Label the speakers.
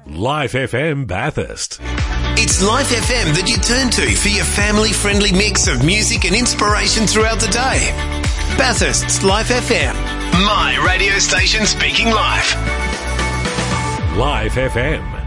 Speaker 1: Life FM Bathurst.
Speaker 2: It's Life FM that you turn to for your family-friendly mix of music and inspiration throughout the day. Bathurst's Life FM. My radio station speaking life.
Speaker 1: Life FM.